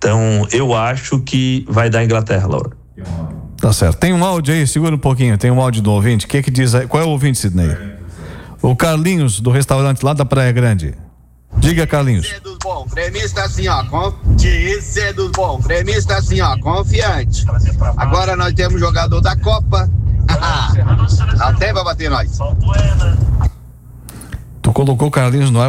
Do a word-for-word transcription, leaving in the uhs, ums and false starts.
Então, eu acho que vai dar Inglaterra, Laura. Tá certo. Tem um áudio aí, segura um pouquinho. Tem um áudio do ouvinte. O que que diz aí? Qual é o ouvinte, Sidney? O Carlinhos, do restaurante lá da Praia Grande. Diga, Carlinhos. Dizer dos bons, gremista assim, ó, com... Dizer dos bons, gremista assim, ó, confiante. Agora nós temos jogador da Copa. Até vai bater nós. Tu colocou o Carlinhos no ar.